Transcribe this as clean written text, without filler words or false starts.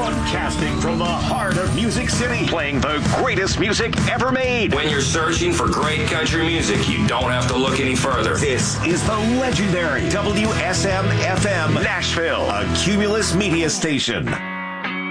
Broadcasting from the heart of Music City, playing the greatest music ever made. When you're searching for great country music, you don't have to look any further. This is the legendary WSM-FM Nashville, a Cumulus media station.